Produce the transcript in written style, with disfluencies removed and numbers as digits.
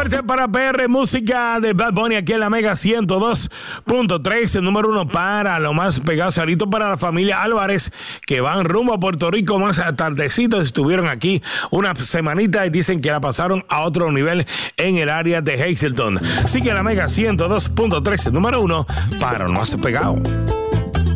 fuerte para PR Música de Bad Bunny aquí en la Mega 102.3, el número 1 para lo más pegado. Saludito para la familia Álvarez que van rumbo a Puerto Rico más tardecitos. Estuvieron aquí una semanita y dicen que la pasaron a otro nivel en el área de Hazleton. Así que la Mega 102.3, el número 1 para lo más pegado.